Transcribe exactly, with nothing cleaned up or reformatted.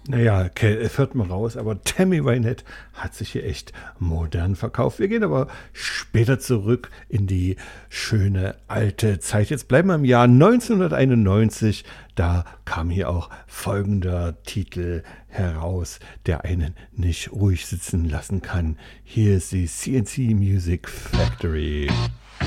Naja, ke- hört man raus, aber Tammy Wynette hat sich hier echt modern verkauft. Wir gehen aber später zurück in die schöne alte Zeit. Jetzt bleiben wir im Jahr neunzehnhunderteinundneunzig. Da kam hier auch folgender Titel heraus, der einen nicht ruhig sitzen lassen kann. Hier ist die C N C Music Factory.